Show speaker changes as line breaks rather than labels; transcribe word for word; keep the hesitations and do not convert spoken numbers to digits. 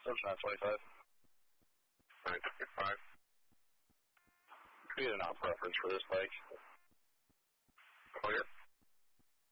Sunshine twenty-five.
nine twenty-five.
Create an op reference for this bike.
Clear.